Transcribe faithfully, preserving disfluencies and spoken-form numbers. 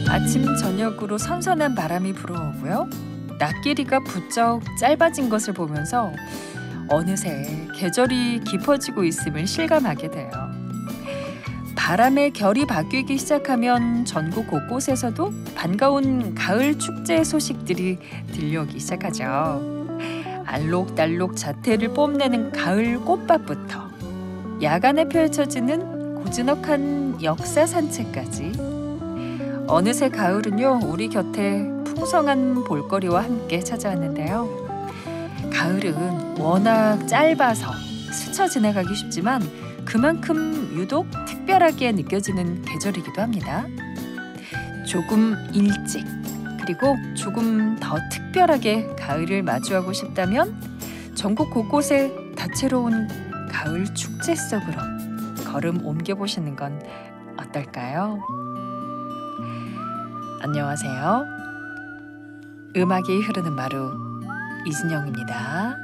아침 저녁으로 선선한 바람이 불어오고요. 낮 길이가 부쩍 짧아진 것을 보면서 어느새 계절이 깊어지고 있음을 실감하게 돼요. 바람의 결이 바뀌기 시작하면 전국 곳곳에서도 반가운 가을 축제 소식들이 들려오기 시작하죠. 알록달록 자태를 뽐내는 가을 꽃밭부터 야간에 펼쳐지는 고즈넉한 역사 산책까지 어느새 가을은요 우리 곁에 풍성한 볼거리와 함께 찾아왔는데요. 가을은 워낙 짧아서 스쳐 지나가기 쉽지만 그만큼 유독 특별하게 느껴지는 계절이기도 합니다. 조금 일찍 그리고 조금 더 특별하게 가을을 마주하고 싶다면 전국 곳곳에 다채로운 가을 축제 속으로 걸음 옮겨보시는 건 어떨까요? 안녕하세요. 음악이 흐르는 마루 이진영입니다.